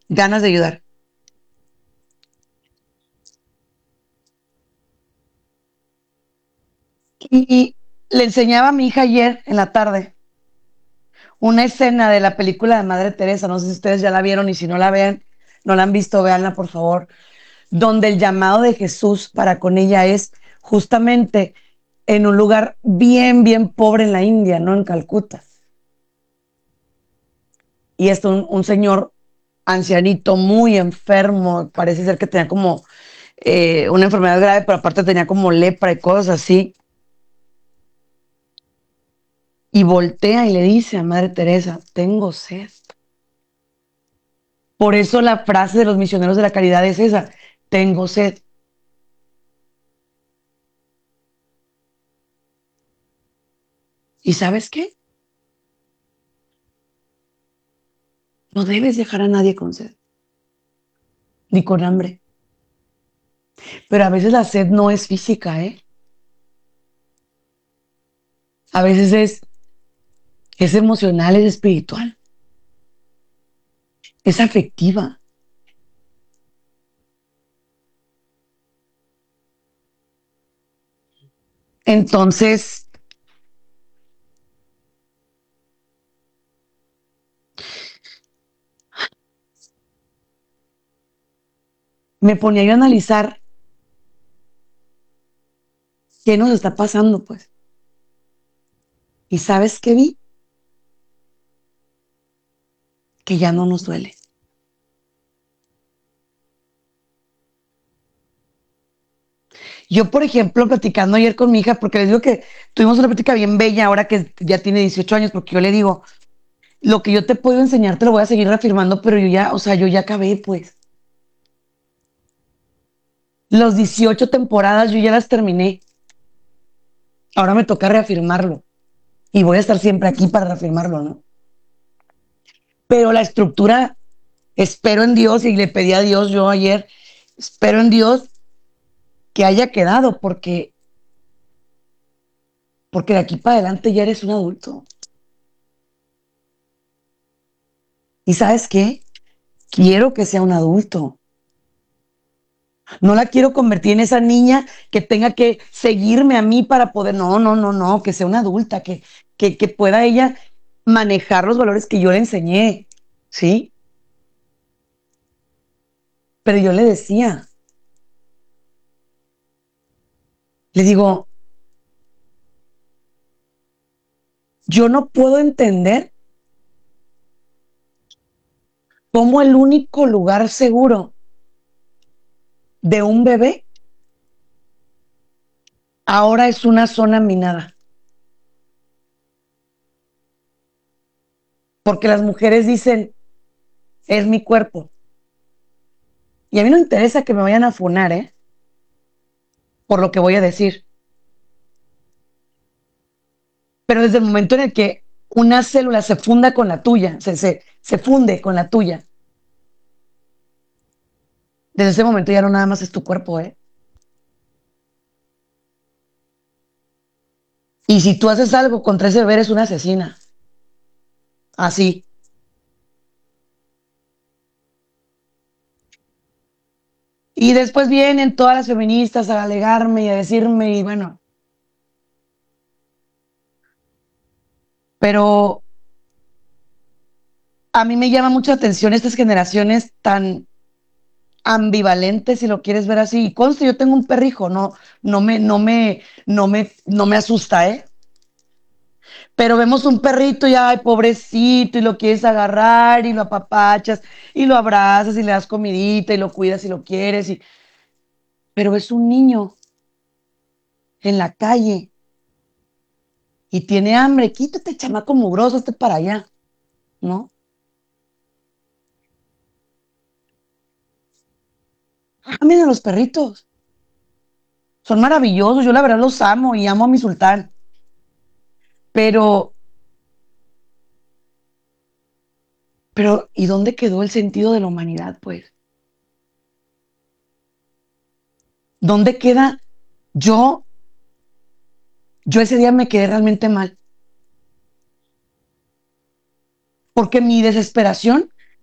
ganas de ayudar. Y le enseñaba a mi hija ayer en la tarde una escena de la película de Madre Teresa, no sé si ustedes ya la vieron y si no la vean, no la han visto, véanla por favor, donde el llamado de Jesús para con ella es justamente en un lugar bien, bien pobre en la India, ¿no? En Calcuta. Y esto, un señor ancianito, muy enfermo, parece ser que tenía como una enfermedad grave, pero aparte tenía como lepra y cosas así. Y voltea y le dice a Madre Teresa, tengo sed. Por eso la frase de los misioneros de la caridad es esa, tengo sed. ¿Y sabes qué? No debes dejar a nadie con sed, ni con hambre. Pero a veces la sed no es física, ¿eh? A veces es emocional, es espiritual, es afectiva. Entonces, me ponía yo a analizar qué nos está pasando, pues. ¿Y sabes qué vi? Que ya no nos duele. Yo, por ejemplo, platicando ayer con mi hija, porque les digo que tuvimos una plática bien bella ahora que ya tiene 18 años, porque yo le digo, lo que yo te puedo enseñar te lo voy a seguir reafirmando, pero yo ya, o sea, yo ya acabé, pues. Los 18 temporadas yo ya las terminé. Ahora me toca reafirmarlo. Y voy a estar siempre aquí para reafirmarlo, ¿no? Pero la estructura, espero en Dios, y le pedí a Dios yo ayer, espero en Dios que haya quedado, porque de aquí para adelante ya eres un adulto. ¿Y sabes qué? Quiero que sea un adulto. No la quiero convertir en esa niña que tenga que seguirme a mí para poder, no, no, no, no, que sea una adulta, que pueda ella manejar los valores que yo le enseñé, ¿sí? Pero yo le decía, le digo, yo no puedo entender cómo el único lugar seguro de un bebé ahora es una zona minada. Porque las mujeres dicen, es mi cuerpo. Y a mí no interesa que me vayan a funar, ¿eh? Por lo que voy a decir. Pero desde el momento en el que una célula se funda con la tuya, se funde con la tuya, desde ese momento ya no nada más es tu cuerpo, ¿eh? Y si tú haces algo contra ese bebé, eres una asesina. Así. Y después vienen todas las feministas a alegarme y a decirme, y bueno, pero a mí me llama mucha atención estas generaciones tan ambivalentes, si lo quieres ver así. Y conste, yo tengo un perrijo, no me asusta, ¿eh? Pero vemos un perrito y, ay, pobrecito, y lo quieres agarrar y lo apapachas y lo abrazas y le das comidita y lo cuidas si lo quieres. Pero es un niño en la calle y tiene hambre. Quítate, chamaco mugroso, hazte para allá, ¿no? Amen a los perritos. Son maravillosos. Yo la verdad los amo y amo a mi sultán. Pero, ¿y dónde quedó el sentido de la humanidad, pues? ¿Dónde queda yo? Yo ese día me quedé realmente mal. Porque mi desesperación